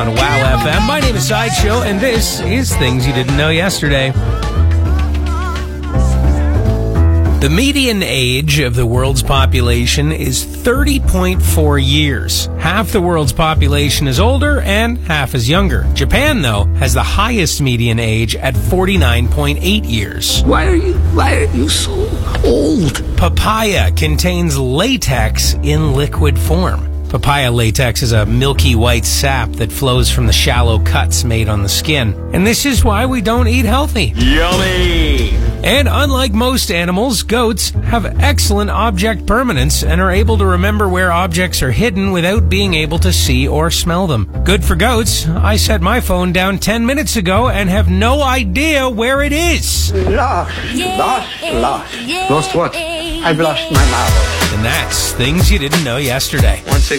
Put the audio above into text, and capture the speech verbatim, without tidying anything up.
on Wow F M. My name is Sideshow, and this is Things You Didn't Know Yesterday. The median age of the world's population is thirty point four years. Half the world's population is older and half is younger. Japan, though, has the highest median age at forty-nine point eight years. Why are you, why are you so old? Papaya contains latex in liquid form. Papaya latex is a milky white sap that flows from the shallow cuts made on the skin. And this is why we don't eat healthy. Yummy! And unlike most animals, goats have excellent object permanence and are able to remember where objects are hidden without being able to see or smell them. Good for goats. I set my phone down ten minutes ago and have no idea where it is. Lost, lost, lost. Lost what? I've lost my marbles. And that's Things You Didn't Know Yesterday. Once again.